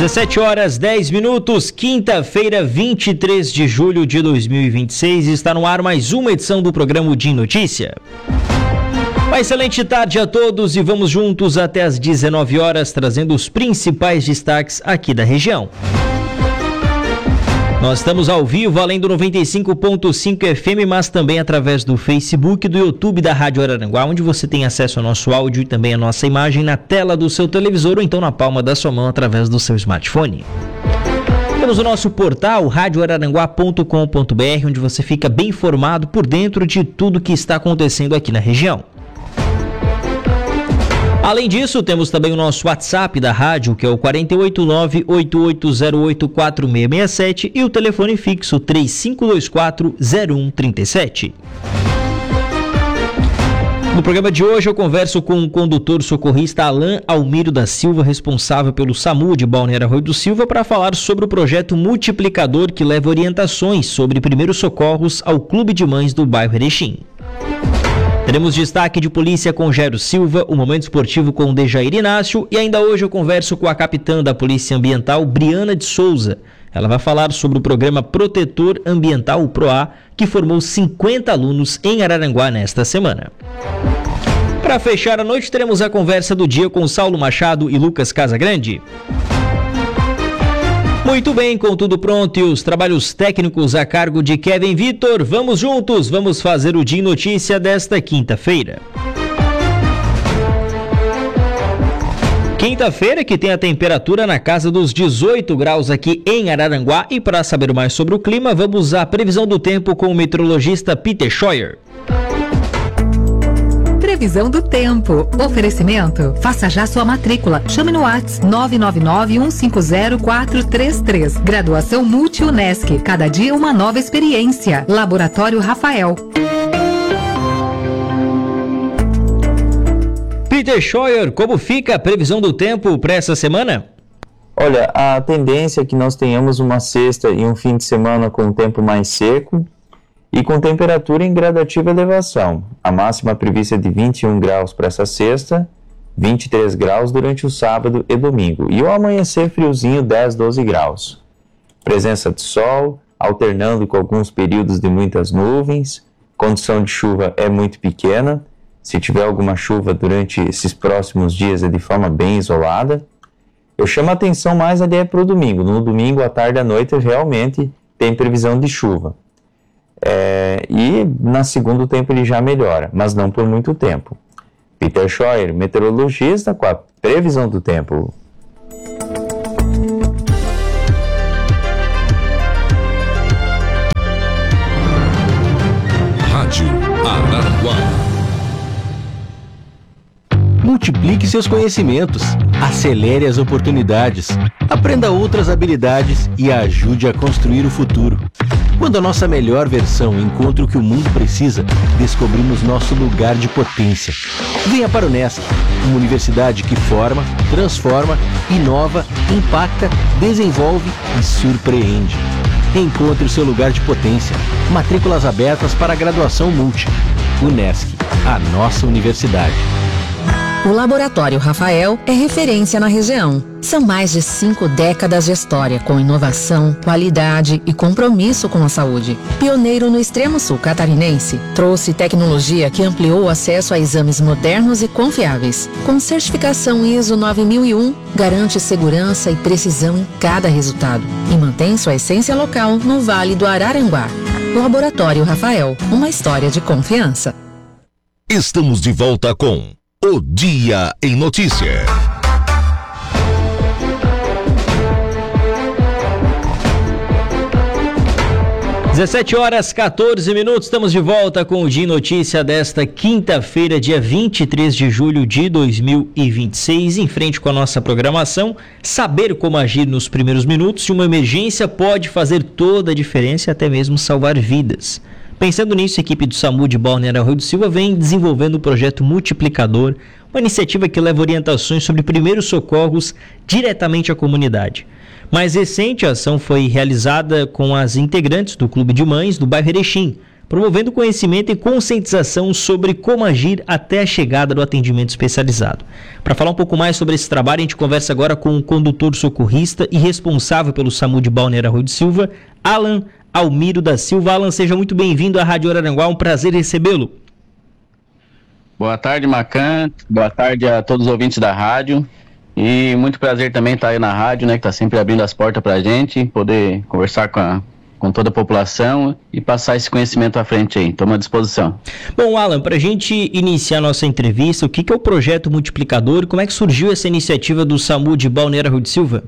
17 horas 10 minutos, quinta-feira, 23 de julho de 2026, está no ar mais uma edição do programa Dia Notícia. Uma excelente tarde a todos e vamos juntos até às 19 horas trazendo os principais destaques aqui da região. Nós estamos ao vivo, além do 95.5 FM, mas também através do Facebook e do YouTube da Rádio Araranguá, onde você tem acesso ao nosso áudio e também a nossa imagem na tela do seu televisor ou então na palma da sua mão através do seu smartphone. Temos o nosso portal radioararanguá.com.br, onde você fica bem informado por dentro de tudo que está acontecendo aqui na região. Além disso, temos também o nosso WhatsApp da rádio, que é o 489-8808-4667 e o telefone fixo 3524-0137. No programa de hoje eu converso com o condutor socorrista Alain Almiro da Silva, responsável pelo SAMU de Balneário Arroio do Silva, para falar sobre o projeto multiplicador que leva orientações sobre primeiros socorros ao Clube de Mães do bairro Erechim. Teremos destaque de polícia com Jairo Silva, o momento esportivo com Dejair Inácio e ainda hoje eu converso com a capitã da Polícia Ambiental, Briana de Souza. Ela vai falar sobre o programa Protetor Ambiental, o PROA, que formou 50 alunos em Araranguá nesta semana. Para fechar a noite, teremos a conversa do dia com Saulo Machado e Lucas Casagrande. Muito bem, com tudo pronto e os trabalhos técnicos a cargo de Kevin Vitor, vamos juntos, vamos fazer o Dia Notícia desta quinta-feira. Quinta-feira que tem a temperatura na casa dos 18 graus aqui em Araranguá e para saber mais sobre o clima, vamos à previsão do tempo com o meteorologista Peter Scheuer. Previsão do tempo. Oferecimento. Faça já sua matrícula. Chame no WhatsApp 999-150-433. Graduação Multi-UNESC. Cada dia uma nova experiência. Laboratório Rafael. Peter Scheuer, como fica a previsão do tempo para essa semana? Olha, a tendência é que nós tenhamos uma sexta e um fim de semana com um tempo mais seco e com temperatura em gradativa elevação. A máxima prevista é de 21 graus para essa sexta, 23 graus durante o sábado e domingo. E o amanhecer friozinho, 10, 12 graus. Presença de sol, alternando com alguns períodos de muitas nuvens. Condição de chuva é muito pequena. Se tiver alguma chuva durante esses próximos dias é de forma bem isolada. Eu chamo a atenção mais ali para o domingo. No domingo, à tarde e à noite, realmente tem previsão de chuva. E na segunda o tempo ele já melhora, mas não por muito tempo. Peter Scheuer, meteorologista, com a previsão do tempo. Rádio Araranguá. Multiplique seus conhecimentos, acelere as oportunidades, aprenda outras habilidades e ajude a construir o futuro. Quando a nossa melhor versão encontra o que o mundo precisa, descobrimos nosso lugar de potência. Venha para o Unesc, uma universidade que forma, transforma, inova, impacta, desenvolve e surpreende. Encontre o seu lugar de potência. Matrículas abertas para a graduação Multi. Unesc, a nossa universidade. O Laboratório Rafael é referência na região. São mais de 5 décadas de história com inovação, qualidade e compromisso com a saúde. Pioneiro no extremo sul catarinense, trouxe tecnologia que ampliou o acesso a exames modernos e confiáveis. Com certificação ISO 9001, garante segurança e precisão em cada resultado e mantém sua essência local no Vale do Araranguá. Laboratório Rafael, uma história de confiança. Estamos de volta com O Dia em Notícia. Às 17 horas 14 minutos, estamos de volta com o Dia em Notícia desta quinta-feira, dia 23 de julho de 2026. Em frente com a nossa programação, saber como agir nos primeiros minutos de uma emergência pode fazer toda a diferença e até mesmo salvar vidas. Pensando nisso, a equipe do SAMU de Balneário Arroio do Silva vem desenvolvendo o projeto Multiplicador, uma iniciativa que leva orientações sobre primeiros socorros diretamente à comunidade. Mais recente, a ação foi realizada com as integrantes do Clube de Mães do bairro Erechim, promovendo conhecimento e conscientização sobre como agir até a chegada do atendimento especializado. Para falar um pouco mais sobre esse trabalho, a gente conversa agora com o condutor socorrista e responsável pelo SAMU de Balneário Arroio do Silva, Alan Almiro da Silva. Alan, seja muito bem-vindo à Rádio Araranguá, um prazer recebê-lo. Boa tarde, Macan. Boa tarde a todos os ouvintes da rádio. E muito prazer também estar aí na rádio, né, que está sempre abrindo as portas para a gente, poder conversar com toda a população e passar esse conhecimento à frente aí. Estou à disposição. Bom, Alan, para a gente iniciar a nossa entrevista, o que é o Projeto Multiplicador e como é que surgiu essa iniciativa do SAMU de Balneário Arroio do Silva?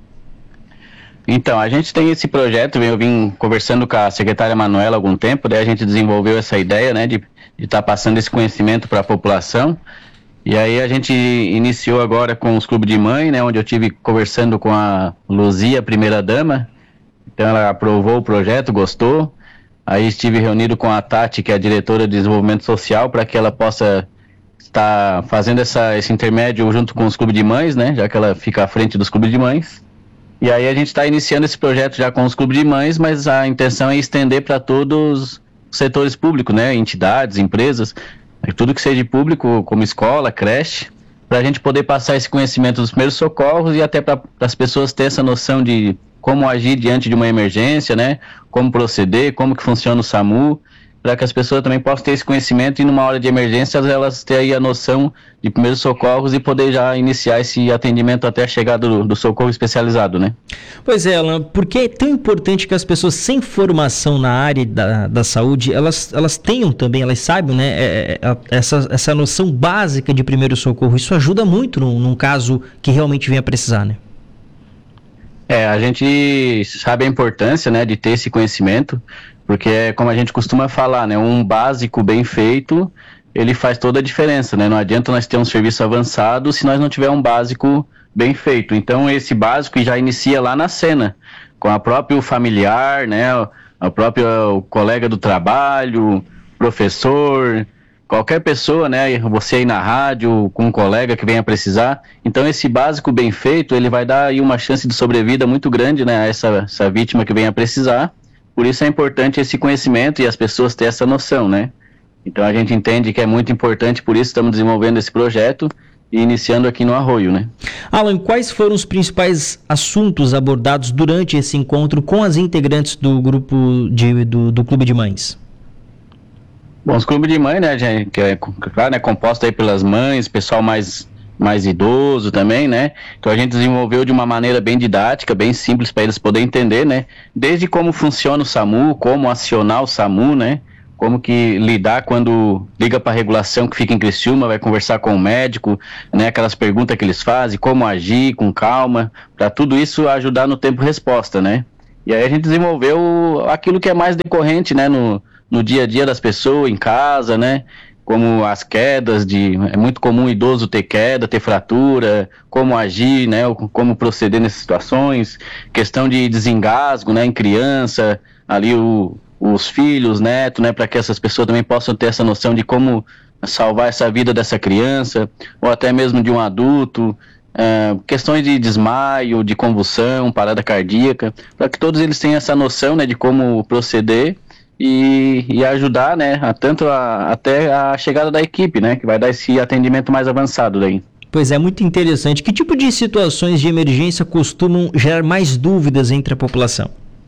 Então, a gente tem esse projeto, eu vim conversando com a secretária Manuela há algum tempo, daí a gente desenvolveu essa ideia, né, de estar passando esse conhecimento para a população. E aí a gente iniciou agora com os clubes de mãe, né, onde eu tive conversando com a Luzia, primeira-dama. Então ela aprovou o projeto, gostou. Aí estive reunido com a Tati, que é a diretora de desenvolvimento social, para que ela possa estar fazendo esse intermédio junto com os clubes de mães, né, já que ela fica à frente dos clubes de mães. E aí a gente está iniciando esse projeto já com os clubes de mães, mas a intenção é estender para todos os setores públicos, né, entidades, empresas, tudo que seja público, como escola, creche, para a gente poder passar esse conhecimento dos primeiros socorros e até para as pessoas terem essa noção de como agir diante de uma emergência, né? Como proceder, como que funciona o SAMU, para que as pessoas também possam ter esse conhecimento e numa hora de emergência elas tenham aí a noção de primeiros socorros e poder já iniciar esse atendimento até a chegada do socorro especializado, né? Pois é, Alan, por que é tão importante que as pessoas sem formação na área da saúde, elas tenham também, elas saibam, né, essa noção básica de primeiro socorro? Isso ajuda muito num caso que realmente venha precisar, né? A gente sabe a importância, né, de ter esse conhecimento, porque é como a gente costuma falar, né, um básico bem feito, ele faz toda a diferença, né, não adianta nós ter um serviço avançado se nós não tiver um básico bem feito. Então esse básico já inicia lá na cena, com a própria familiar, né, a própria o colega do trabalho, professor, qualquer pessoa, né, você aí na rádio, com um colega que venha precisar. Então esse básico bem feito, ele vai dar aí uma chance de sobrevida muito grande, né, a essa vítima que venha precisar. Por isso é importante esse conhecimento e as pessoas terem essa noção, né. Então a gente entende que é muito importante, por isso estamos desenvolvendo esse projeto e iniciando aqui no Arroio, né. Alan, quais foram os principais assuntos abordados durante esse encontro com as integrantes do grupo do Clube de Mães? Bom, os clubes de mãe, né, gente, que é, claro, né, composto aí pelas mães, pessoal mais idoso também, né, então a gente desenvolveu de uma maneira bem didática, bem simples para eles poderem entender, né, desde como funciona o SAMU, como acionar o SAMU, né, como que lidar quando liga para a regulação que fica em Criciúma, vai conversar com o médico, né, aquelas perguntas que eles fazem, como agir com calma, para tudo isso ajudar no tempo-resposta, né, e aí a gente desenvolveu aquilo que é mais decorrente, né, no dia a dia das pessoas, em casa, né, como as quedas, é muito comum o idoso ter queda, ter fratura, como agir, né, como proceder nessas situações, questão de desengasgo, né, em criança, ali os filhos, netos, né, para que essas pessoas também possam ter essa noção de como salvar essa vida dessa criança, ou até mesmo de um adulto, questões de desmaio, de convulsão, parada cardíaca, para que todos eles tenham essa noção, né, de como proceder, e ajudar, né, até a chegada da equipe, né, que vai dar esse atendimento mais avançado daí. Pois é, muito interessante. Que tipo de situações de emergência costumam gerar mais dúvidas entre a população?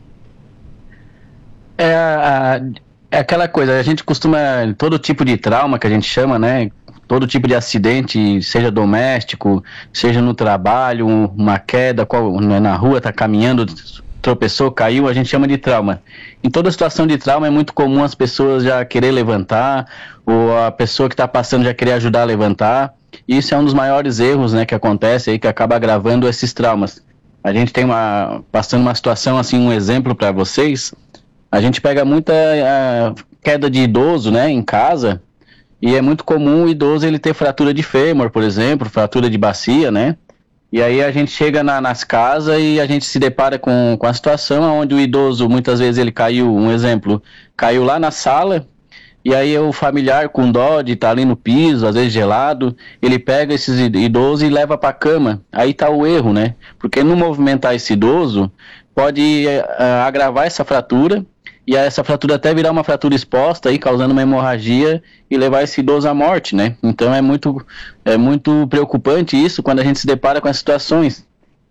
É aquela coisa, a gente costuma, todo tipo de trauma que a gente chama, né, todo tipo de acidente, seja doméstico, seja no trabalho, uma queda, na rua, tá caminhando, tropeçou, caiu, a gente chama de trauma. Em toda situação de trauma é muito comum as pessoas já querer levantar, ou a pessoa que está passando já querer ajudar a levantar. Isso é um dos maiores erros, né, que acontece aí, que acaba agravando esses traumas. A gente tem passando uma situação assim, um exemplo para vocês, a gente pega muita queda de idoso, né, em casa, e é muito comum o idoso ele ter fratura de fêmur, por exemplo, fratura de bacia, né, e aí a gente chega nas casas e a gente se depara com a situação onde o idoso, muitas vezes ele caiu, um exemplo, caiu lá na sala, e aí o familiar com dó de estar ali no piso, às vezes gelado, ele pega esses idosos e leva para a cama. Aí está o erro, né? Porque no movimentar esse idoso, pode agravar essa fratura, e essa fratura até virar uma fratura exposta, aí, causando uma hemorragia e levar esse idoso à morte, né? Então é muito preocupante isso quando a gente se depara com as situações.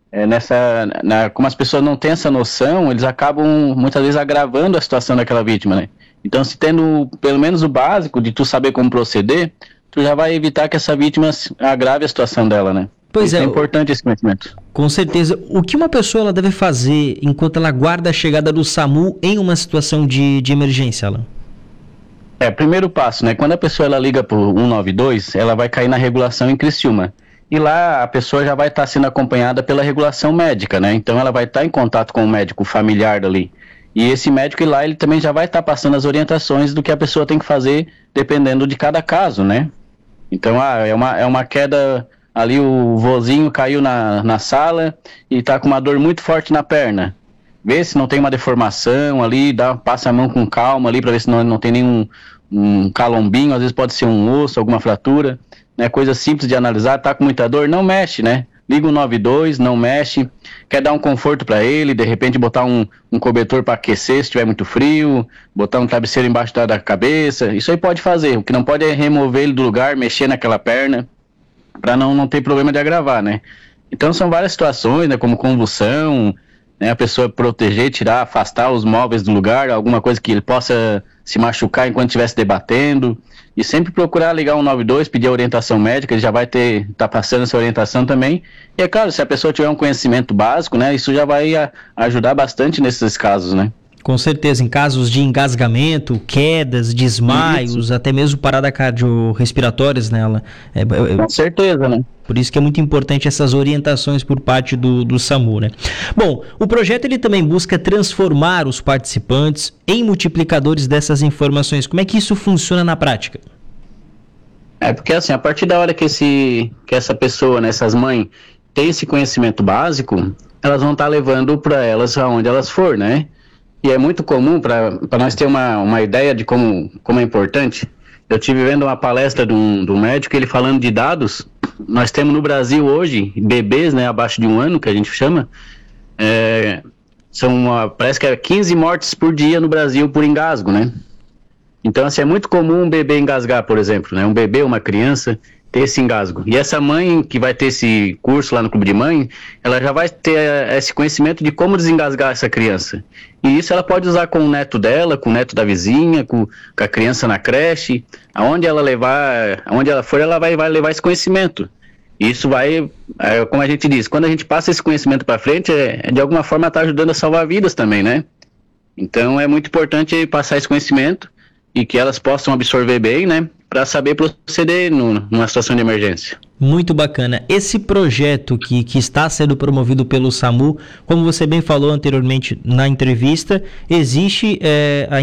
Como as pessoas não têm essa noção, eles acabam muitas vezes agravando a situação daquela vítima, né? Então, se tendo pelo menos o básico de tu saber como proceder, tu já vai evitar que essa vítima agrave a situação dela, né? Pois é importante esse conhecimento. Com certeza. O que uma pessoa ela deve fazer enquanto ela aguarda a chegada do SAMU em uma situação de emergência, Alan? Primeiro passo, né? Quando a pessoa ela liga para o 192, ela vai cair na regulação em Criciúma. E lá a pessoa já vai estar sendo acompanhada pela regulação médica, né? Então ela vai estar em contato com o médico familiar dali. E esse médico lá, ele também já vai estar passando as orientações do que a pessoa tem que fazer dependendo de cada caso, né? Então, é uma queda... Ali o vozinho caiu na sala e está com uma dor muito forte na perna. Vê se não tem uma deformação ali, passa a mão com calma ali para ver se não tem nenhum calombinho, às vezes pode ser um osso, alguma fratura, né? Coisa simples de analisar, tá com muita dor, não mexe, né? Liga o 92, não mexe, quer dar um conforto para ele, de repente botar um cobertor para aquecer se estiver muito frio, botar um travesseiro embaixo da cabeça, isso aí pode fazer. O que não pode é remover ele do lugar, mexer naquela perna, para não ter problema de agravar, né? Então são várias situações, né, como convulsão, né, a pessoa proteger, tirar, afastar os móveis do lugar, alguma coisa que ele possa se machucar enquanto estiver se debatendo, e sempre procurar ligar 192, pedir a orientação médica, ele já vai tá passando essa orientação também, e é claro, se a pessoa tiver um conhecimento básico, né, isso já vai ajudar bastante nesses casos, né? Com certeza, em casos de engasgamento, quedas, desmaios, até mesmo parada cardiorrespiratórias nela. Com certeza, né? Por isso que é muito importante essas orientações por parte do SAMU, né? Bom, o projeto ele também busca transformar os participantes em multiplicadores dessas informações. Como é que isso funciona na prática? Porque assim, a partir da hora que essa pessoa, né, essas mães, tem esse conhecimento básico, elas vão estar levando para elas aonde elas for, né? E é muito comum, para nós ter uma ideia de como é importante, eu estive vendo uma palestra do médico, ele falando de dados. Nós temos no Brasil hoje, bebês, né, abaixo de 1 ano, que a gente chama, parece que é 15 mortes por dia no Brasil por engasgo, né? Então, assim, é muito comum um bebê engasgar, por exemplo, né? Um bebê, uma criança, ter esse engasgo. E essa mãe que vai ter esse curso lá no Clube de Mãe, ela já vai ter esse conhecimento de como desengasgar essa criança. E isso ela pode usar com o neto dela, com o neto da vizinha, com a criança na creche, aonde ela for, ela vai levar esse conhecimento. E isso vai, como a gente diz, quando a gente passa esse conhecimento para frente, de alguma forma está ajudando a salvar vidas também, né? Então é muito importante passar esse conhecimento e que elas possam absorver bem, né? Para saber proceder numa situação de emergência. Muito bacana. Esse projeto que está sendo promovido pelo SAMU, como você bem falou anteriormente na entrevista, existe a